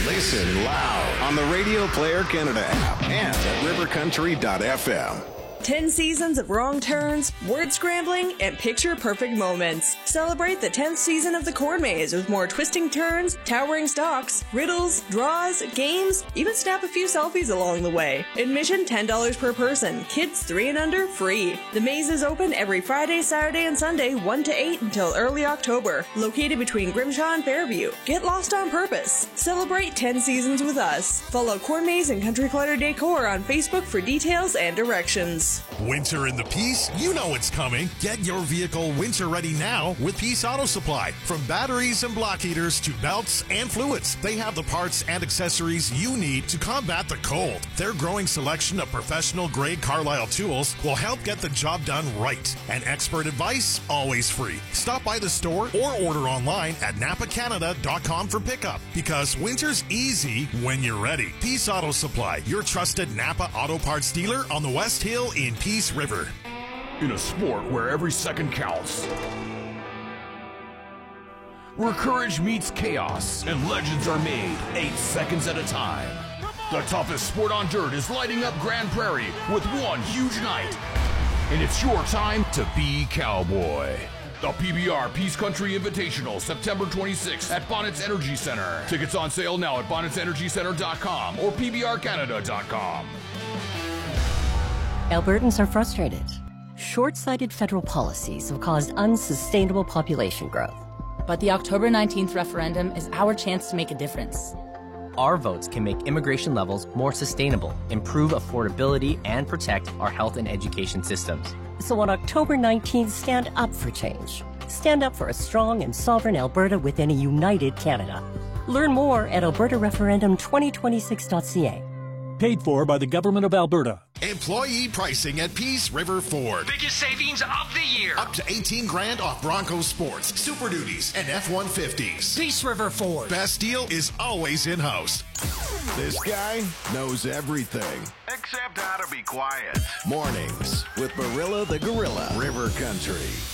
Listen loud on the Radio Player Canada app and at rivercountry.fm. 10 seasons of wrong turns, word scrambling, and picture-perfect moments. Celebrate the 10th season of the Corn Maze with more twisting turns, towering stalks, riddles, draws, games, even snap a few selfies along the way. Admission $10 per person. Kids 3 and under free. The maze is open every Friday, Saturday, and Sunday 1 to 8 until early October. Located between Grimshaw and Fairview. Get lost on purpose. Celebrate 10 seasons with us. Follow Corn Maze and Country Clutter Decor on Facebook for details and directions. Winter in the Peace? You know it's coming. Get your vehicle winter ready now with Peace Auto Supply. From batteries and block heaters to belts and fluids, they have the parts and accessories you need to combat the cold. Their growing selection of professional-grade Carlisle tools will help get the job done right. And expert advice, always free. Stop by the store or order online at napacanada.com for pickup, because winter's easy when you're ready. Peace Auto Supply, your trusted Napa Auto Parts dealer on the West Hill in Peace River. In a sport where every second counts, where courage meets chaos and legends are made 8 seconds at a time, the toughest sport on dirt is lighting up Grand Prairie with one huge night. And it's your time to be cowboy. The PBR Peace Country Invitational, September 26th at Bonnets Energy Center. Tickets on sale now at bonnetsenergycenter.com or pbrcanada.com. Albertans are frustrated. Short-sighted federal policies have caused unsustainable population growth. But the October 19th referendum is our chance to make a difference. Our votes can make immigration levels more sustainable, improve affordability, and protect our health and education systems. So on October 19th, stand up for change. Stand up for a strong and sovereign Alberta within a united Canada. Learn more at albertareferendum2026.ca. Paid for by the Government of Alberta. Employee pricing at Peace River Ford. Biggest savings of the year. Up to 18 grand off Broncos Sports, Super Duties, and F-150s. Peace River Ford. Best deal is always in-house. This guy knows everything. Except how to be quiet. Mornings with Barilla the Gorilla. River Country.